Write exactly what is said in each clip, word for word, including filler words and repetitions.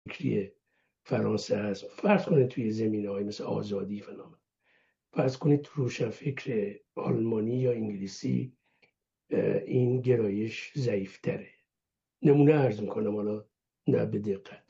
فکری فرانسه هست، فرض کنید توی زمینه‌های مثل آزادی فلان، فرض کنید تو روشنفکر آلمانی یا انگلیسی این گرایش ضعیف‌تره. نمونه عرض میکنم، حالا نه به دقت.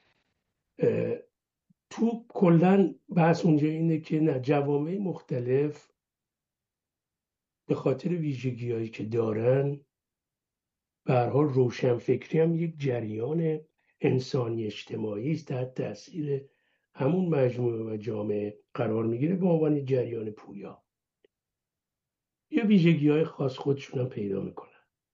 تو کلا بحث اونجا اینه که نه، جوامع مختلف به خاطر ویژگی‌هایی که دارن، به هر حال روشنفکری هم یک جریان انسانی اجتماعی است، تحت تاثیر همون مجموعه و جامعه قرار میگیره به عنوان جریان پویا. یه ویژگی‌های خاص خودشون هم پیدا میکنن.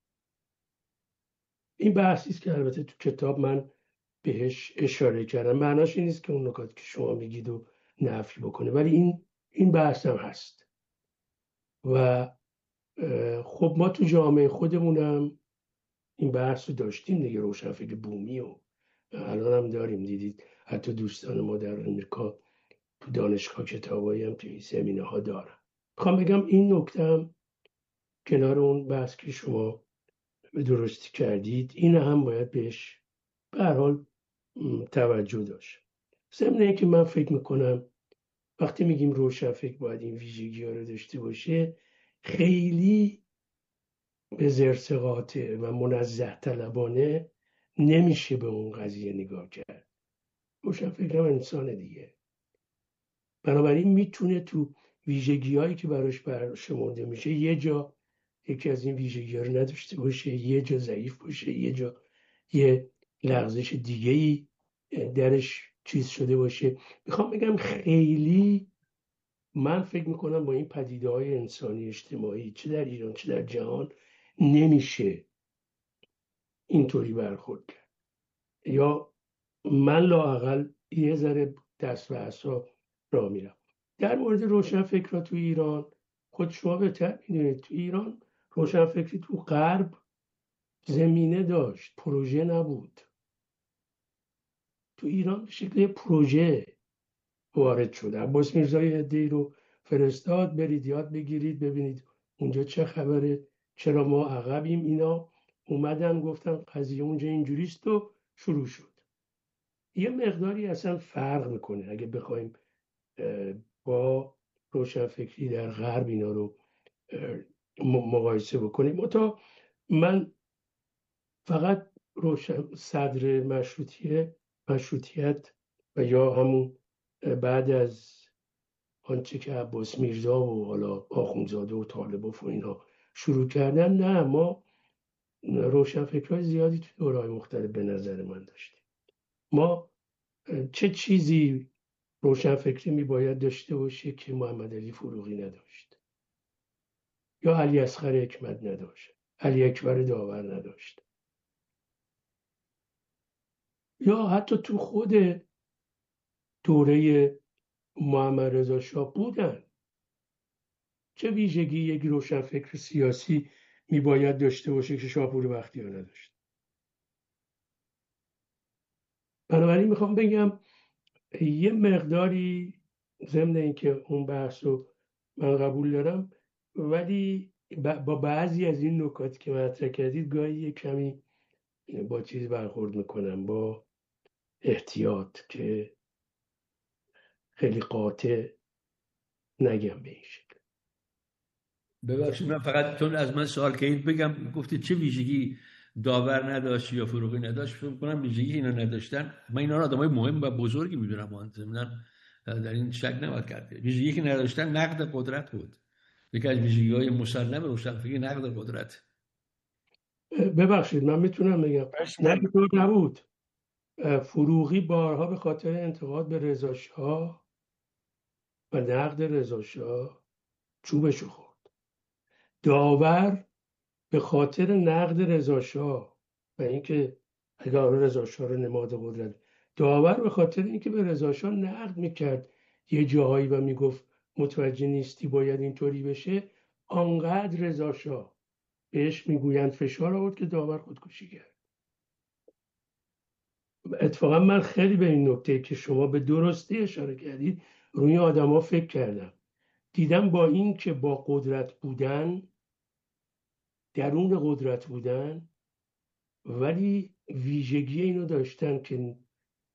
این بحثی است که البته تو کتاب من بهش اشاره کردم. معناش این نیست که اون نکات که شما میگید و نفی بکنه، ولی این این بحث هم هست. و خب ما تو جامعه خودمونم این بحث رو داشتیم دیگه، روشنفکر بومی و الان هم داریم. دیدید حتی دوستان ما در امریکا تو دانشگاه کتابایی هم توی زمینه ها دارن. میخوام بگم این نکته هم کنار اون بحث که شما به درستی کردید، این هم باید بهش به هر حال توجه داشت. ضمن اینکه من فکر میکنم وقتی میگیم روشنفکر باید این ویژگی ها رو داشته باشه، خیلی به زرس قاطع و منزه طلبانه نمیشه به اون قضیه نگاه کرد. روشنفکر هم انسان دیگه، بنابراین میتونه تو ویژگی هایی که براش برشمرده میشه یه جا یکی از این ویژگی ها رو نداشته باشه، یه جا ضعیف باشه، یه جا یه لغزش دیگه ای درش چیز شده باشه. میخوام بگم خیلی من فکر میکنم با این پدیده های انسانی اجتماعی چه در ایران چه در جهان نمیشه اینطوری برخورد کرد، یا من لااقل یه ذره دست و عصا را میرم. در مورد روشنفکرها تو ایران، خود شما بهتر میدونید تو ایران روشنفکری تو غرب زمینه داشت، پروژه نبود. تو ایران به شکل پروژه وارد شده. عباس میرزای عده‌ای رو فرستاد برید یاد بگیرید ببینید اونجا چه خبره، چرا ما عقبیم. اینا اومدن گفتن قضیه اونجا اینجوریست و شروع شد. یه مقداری اصلا فرق میکنه اگه بخوایم با روشنفکری در غرب اینا رو مقایسه بکنیم. منتها من فقط روشن صدر مشروطیه مشروطیت و یا همون بعد از آنچه که عباس میرزا و حالا آخوندزاده و طالباف و اینا شروع کردن، نه، ما روشنفکرهای زیادی تو دوره‌های مختلف به نظر من داشتیم. ما چه چیزی روشنفکری میباید داشته باشه که محمد علی فروغی نداشت، یا علی اصغر حکمت نداشت، علی اکبر داور نداشت، یا حتی تو خود دوره محمد رضا شاه بودن. چه ویژگی یک روشنفکر سیاسی میباید داشته باشه که شاپور بختیار نداشت؟ بنابراین میخوام بگم یه مقداری ضمن اینکه اون بحث رو من قبول دارم، ولی با بعضی از این نکات که مطرح کردید گاهی یه کمی با چیز برخورد میکنم، با احتیاط، که خیلی قاطع نگم به این شکل. ببخشید من فقط چون از من سوال کردید بگم، گفتید چه ویژگی داور نداشت یا فروغی نداشت، فکر کنم ویژگی اینا نداشتن. من اینا رو آدمای مهم و بزرگی میدونم، من در این شک نباید کرد. ویژگی که نداشتن نقد قدرت بود. یکی از ویژگی‌های مسلم روشنفکری نقد قدرت. ببخشید من میتونم بگم نقد نبود. فروغی بارها به خاطر انتقاد به رضا شاه و نقد رضا شاه چوبشو خورد. داور به خاطر نقد رضا شاه و اینکه اگر رضا شاه رو نماد قدرت، داور به خاطر اینکه به رضا شاه نقد میکرد یه جاهایی و میگفت متوجه نیستی باید اینطوری بشه، آنقدر رضا شاه بهش میگویند فشار آورد که داور خودکشی کرد. اتفاقا من خیلی به این نکته که شما به درستی اشاره کردید روی آدما فکر کردم، دیدم با این که با قدرت بودن، درون قدرت بودن، ولی ویژگی اینو داشتن که